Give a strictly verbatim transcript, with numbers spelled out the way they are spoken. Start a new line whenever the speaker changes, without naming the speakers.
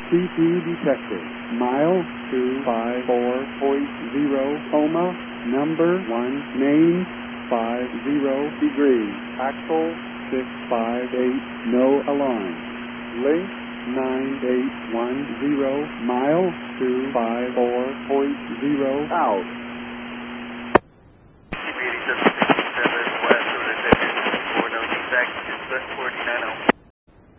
C P detected. Mile two five four point zero, coma, number one, main, five zero degrees. Axle, six five eight, no alarm. Link, nine eight one zero, mile two five four point zero, out.